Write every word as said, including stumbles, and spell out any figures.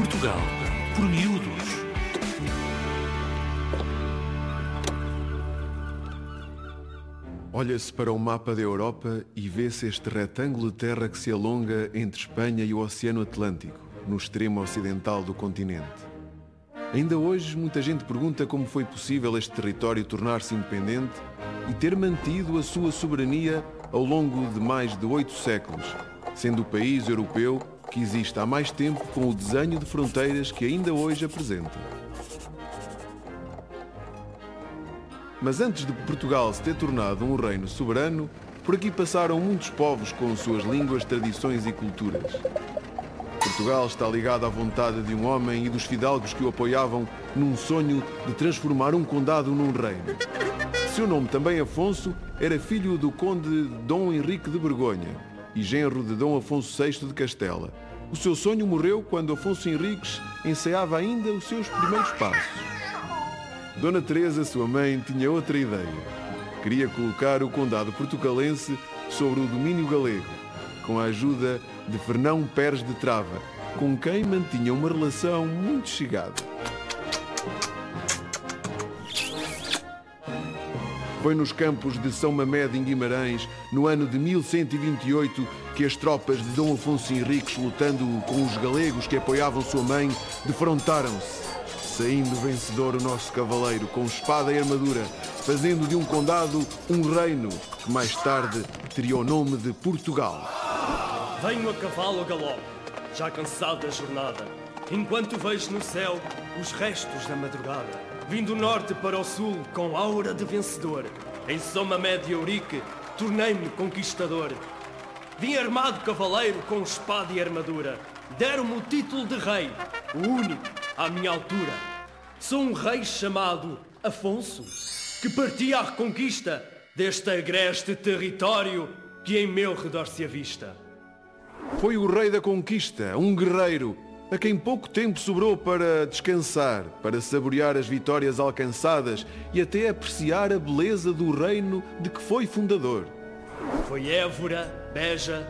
Portugal, por miúdos. Olha-se para o mapa da Europa e vê-se este retângulo de terra que se alonga entre Espanha e o Oceano Atlântico, no extremo ocidental do continente. Ainda hoje, muita gente pergunta como foi possível este território tornar-se independente e ter mantido a sua soberania ao longo de mais de oito séculos, sendo o país europeu que existe há mais tempo com o desenho de fronteiras que ainda hoje apresenta. Mas antes de Portugal se ter tornado um reino soberano, por aqui passaram muitos povos com suas línguas, tradições e culturas. Portugal está ligado à vontade de um homem e dos fidalgos que o apoiavam num sonho de transformar um condado num reino. Seu nome, também Afonso, era filho do conde Dom Henrique de Borgonha e genro de Dom Afonso sexto de Castela. O seu sonho morreu quando Afonso Henriques ensaiava ainda os seus primeiros passos. Dona Teresa, sua mãe, tinha outra ideia. Queria colocar o condado portucalense sobre o domínio galego, com a ajuda de Fernão Pérez de Trava, com quem mantinha uma relação muito chegada. Foi nos campos de São Mamede, em Guimarães, no ano de mil cento e vinte e oito, que as tropas de Dom Afonso Henriques, lutando com os galegos que apoiavam sua mãe, defrontaram-se. Saindo vencedor o nosso cavaleiro com espada e armadura, fazendo de um condado um reino que mais tarde teria o nome de Portugal. Venho a cavalo a galope, já cansado da jornada, enquanto vejo no céu os restos da madrugada. Vim do norte para o sul com aura de vencedor, em São Mamede e Ourique tornei-me conquistador. Vim armado cavaleiro com espada e armadura, deram-me o título de rei, o único à minha altura. Sou um rei chamado Afonso, que partia à reconquista deste agreste território que em meu redor se avista. Foi o rei da conquista, um guerreiro, a quem pouco tempo sobrou para descansar, para saborear as vitórias alcançadas e até apreciar a beleza do reino de que foi fundador. Foi Évora, Beja,